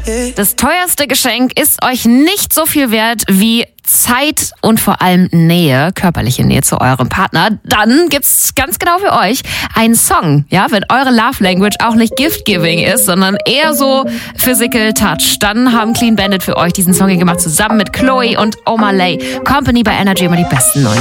Das teuerste Geschenk ist euch nicht so viel wert wie Zeit und vor allem Nähe, körperliche Nähe zu eurem Partner. Dann gibt's ganz genau für euch einen Song. Ja, wenn eure Love Language auch nicht Gift-Giving ist, sondern eher so Physical Touch, dann haben Clean Bandit für euch diesen Song hier gemacht, zusammen mit Chloe und Omalay. Company bei Energy, immer die besten neuen.